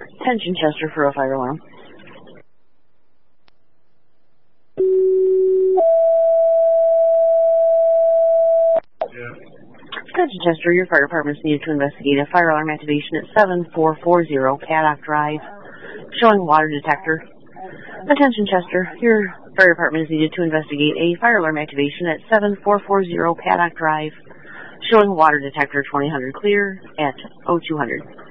Attention Chester for a fire alarm. Attention Chester, your fire department is needed to investigate a fire alarm activation at 7440 Paddock Drive, showing water detector. Attention Chester, your fire department is needed to investigate a fire alarm activation at 7440 Paddock Drive, showing water detector 2000 clear at 0200.